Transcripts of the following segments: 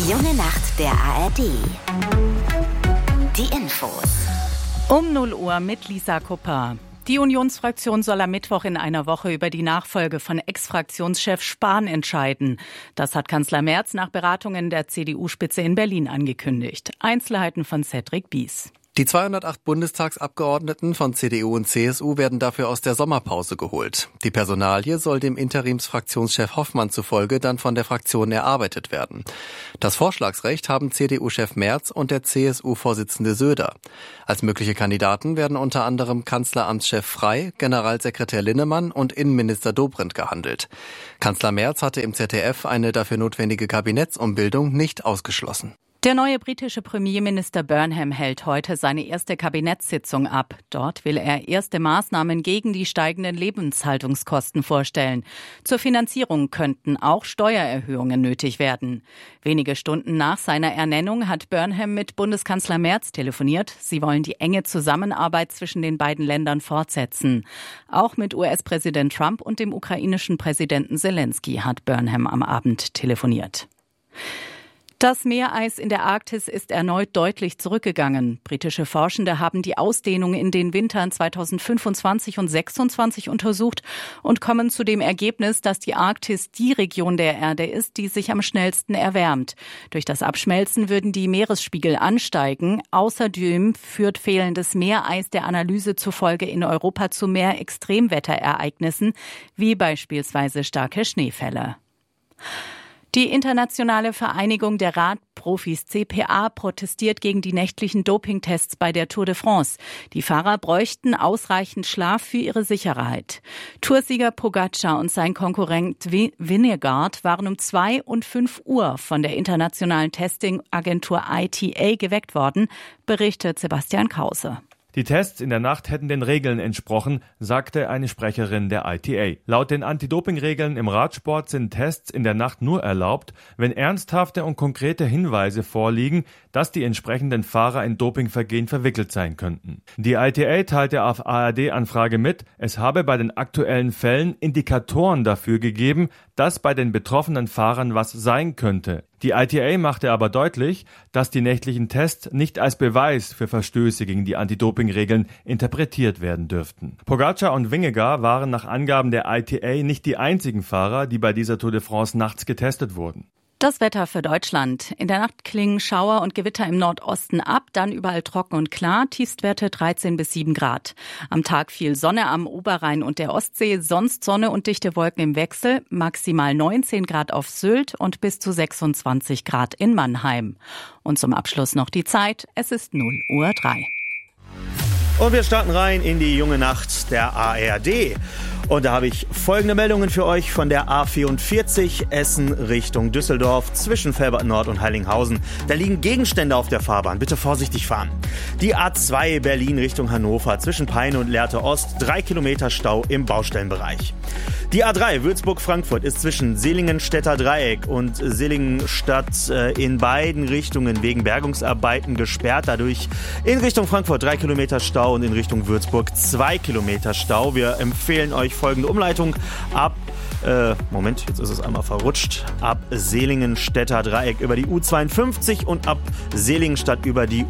Die junge Nacht der ARD. Die Infos. Um 0 Uhr mit Lisa Kupper. Die Unionsfraktion soll am Mittwoch in einer Woche über die Nachfolge von Ex-Fraktionschef Spahn entscheiden. Das hat Kanzler Merz nach Beratungen der CDU-Spitze in Berlin angekündigt. Einzelheiten von Cedric Bies. Die 208 Bundestagsabgeordneten von CDU und CSU werden dafür aus der Sommerpause geholt. Die Personalie soll dem Interimsfraktionschef Hoffmann zufolge dann von der Fraktion erarbeitet werden. Das Vorschlagsrecht haben CDU-Chef Merz und der CSU-Vorsitzende Söder. Als mögliche Kandidaten werden unter anderem Kanzleramtschef Frey, Generalsekretär Linnemann und Innenminister Dobrindt gehandelt. Kanzler Merz hatte im ZDF eine dafür notwendige Kabinettsumbildung nicht ausgeschlossen. Der neue britische Premierminister Burnham hält heute seine erste Kabinettssitzung ab. Dort will er erste Maßnahmen gegen die steigenden Lebenshaltungskosten vorstellen. Zur Finanzierung könnten auch Steuererhöhungen nötig werden. Wenige Stunden nach seiner Ernennung hat Burnham mit Bundeskanzler Merz telefoniert. Sie wollen die enge Zusammenarbeit zwischen den beiden Ländern fortsetzen. Auch mit US-Präsident Trump und dem ukrainischen Präsidenten Zelensky hat Burnham am Abend telefoniert. Das Meereis in der Arktis ist erneut deutlich zurückgegangen. Britische Forschende haben die Ausdehnung in den Wintern 2025 und 2026 untersucht und kommen zu dem Ergebnis, dass die Arktis die Region der Erde ist, die sich am schnellsten erwärmt. Durch das Abschmelzen würden die Meeresspiegel ansteigen. Außerdem führt fehlendes Meereis der Analyse zufolge in Europa zu mehr Extremwetterereignissen, wie beispielsweise starke Schneefälle. Die Internationale Vereinigung der Radprofis CPA protestiert gegen die nächtlichen Dopingtests bei der Tour de France. Die Fahrer bräuchten ausreichend Schlaf für ihre Sicherheit. Toursieger Pogacar und sein Konkurrent Vingegaard waren um 2 und 5 Uhr von der internationalen Testing-Agentur ITA geweckt worden, berichtet Sebastian Krause. Die Tests in der Nacht hätten den Regeln entsprochen, sagte eine Sprecherin der ITA. Laut den Anti-Doping-Regeln im Radsport sind Tests in der Nacht nur erlaubt, wenn ernsthafte und konkrete Hinweise vorliegen, dass die entsprechenden Fahrer in Dopingvergehen verwickelt sein könnten. Die ITA teilte auf ARD-Anfrage mit, es habe bei den aktuellen Fällen Indikatoren dafür gegeben, dass bei den betroffenen Fahrern was sein könnte. Die ITA machte aber deutlich, dass die nächtlichen Tests nicht als Beweis für Verstöße gegen die Anti-Doping-Regeln interpretiert werden dürften. Pogacar und Vingegaard waren nach Angaben der ITA nicht die einzigen Fahrer, die bei dieser Tour de France nachts getestet wurden. Das Wetter für Deutschland. In der Nacht klingen Schauer und Gewitter im Nordosten ab, dann überall trocken und klar, Tiefstwerte 13 bis 7 Grad. Am Tag viel Sonne am Oberrhein und der Ostsee, sonst Sonne und dichte Wolken im Wechsel, maximal 19 Grad auf Sylt und bis zu 26 Grad in Mannheim. Und zum Abschluss noch die Zeit, es ist 0:03 Uhr. Und wir starten rein in die junge Nacht der ARD. Und da habe ich folgende Meldungen für euch von der A44 Essen Richtung Düsseldorf zwischen Velbert Nord und Heiligenhausen. Da liegen Gegenstände auf der Fahrbahn. Bitte vorsichtig fahren. Die A2 Berlin Richtung Hannover zwischen Peine und Lehrte Ost. 3 Kilometer Stau im Baustellenbereich. Die A3 Würzburg-Frankfurt ist zwischen Seelingen-Städter Dreieck und Seelingen-Stadt in beiden Richtungen wegen Bergungsarbeiten gesperrt. Dadurch in Richtung Frankfurt 3 Kilometer Stau und in Richtung Würzburg 2 Kilometer Stau. Wir empfehlen euch folgende Umleitung ab jetzt ist es einmal verrutscht. Ab Seelingen-Städter Dreieck über die U52 und ab Seelingen-Stadt über die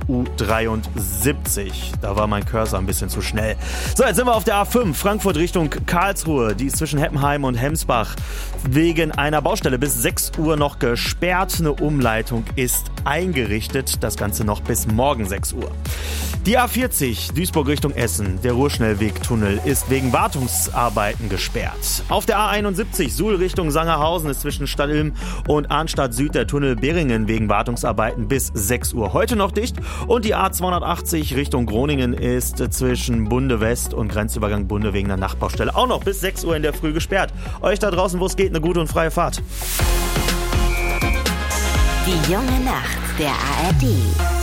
U73. Da war mein Cursor ein bisschen zu schnell. So, jetzt sind wir auf der A5 Frankfurt Richtung Karlsruhe. Die ist zwischen Heppenheim und Hemsbach wegen einer Baustelle bis 6 Uhr noch gesperrt. Eine Umleitung ist eingerichtet. Das Ganze noch bis morgen 6 Uhr. Die A40 Duisburg Richtung Essen. Der Ruhrschnellwegtunnel ist wegen Wartungsarbeiten gesperrt. Auf der A71 Suhl Richtung Sangerhausen ist zwischen Stadtilm und Arnstadt Süd der Tunnel Beringen wegen Wartungsarbeiten bis 6 Uhr heute noch dicht. Und die A280 Richtung Groningen ist zwischen Bunde West und Grenzübergang Bunde wegen einer Nachtbaustelle auch noch bis 6 Uhr in der Früh gesperrt. Euch da draußen, wo es geht, eine gute und freie Fahrt. Die junge Nacht der ARD.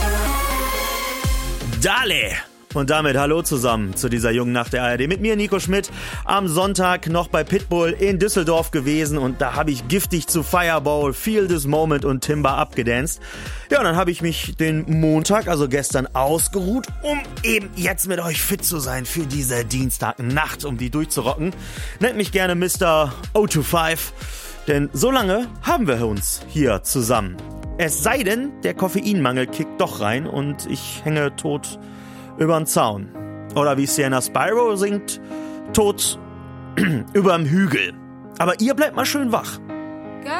Dale! Und damit hallo zusammen zu dieser jungen Nacht der ARD. Mit mir Nico Schmidt, am Sonntag noch bei Pitbull in Düsseldorf gewesen und da habe ich giftig zu Fireball, Feel This Moment und Timber abgedanced. Ja, und dann habe ich mich den Montag, also gestern, ausgeruht, um eben jetzt mit euch fit zu sein für diese Dienstagnacht, um die durchzurocken. Nennt mich gerne Mr. 025, denn so lange haben wir uns hier zusammen. Es sei denn, der Koffeinmangel kickt doch rein und ich hänge tot übern Zaun. Oder wie Sienna Spyro singt, tot überm Hügel. Aber ihr bleibt mal schön wach.